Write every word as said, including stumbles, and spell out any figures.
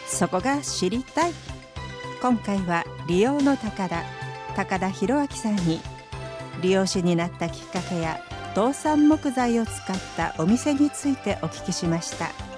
そこが知りたい。今回は利用の高田高田博明さんに理容師になったきっかけや道産木材を使ったお店についてお聞きしました。